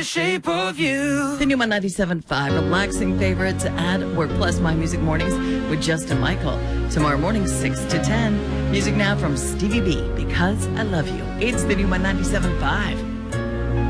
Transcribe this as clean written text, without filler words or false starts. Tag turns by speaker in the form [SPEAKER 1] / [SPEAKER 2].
[SPEAKER 1] the shape of you.
[SPEAKER 2] The new 97.5 relaxing favorites at Work Plus My Music Mornings with Justin Michael. Tomorrow morning, 6 to 10. Music now from Stevie B, Because I Love You. It's the new 97.5.